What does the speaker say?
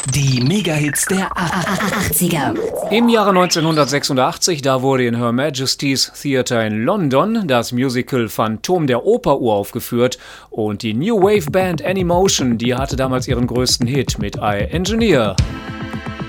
Die Megahits der 80er. Im Jahre 1986, da wurde in Her Majesty's Theatre in London das Musical Phantom der Oper uraufgeführt und die New Wave Band Anymotion, die hatte damals ihren größten Hit mit I Engineer.